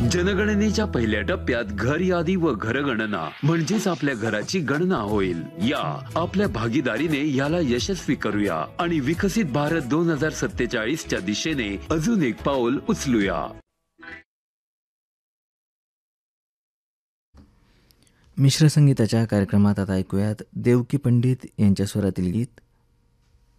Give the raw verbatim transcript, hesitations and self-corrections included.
जनगणनेच्या पहिल्या टप्प्यात घर यादी व घरगणना म्हणजेच आपल्या घराची गणना होईल. या आपल्या भागीदारीने याला यशस्वी करूया आणि विकसित भारत दोन हजार सत्तेचाळीस च्या दिशेने अजून एक पाऊल उचलूया. मिश्र संगीताच्या कार्यक्रमात आता ऐकूयात देवकी पंडित यांच्या स्वरातील गीत.